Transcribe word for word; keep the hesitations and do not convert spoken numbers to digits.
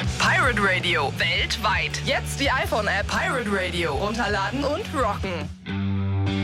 Pirate Radio weltweit. Jetzt die iPhone-App Pirate Radio runterladen und rocken.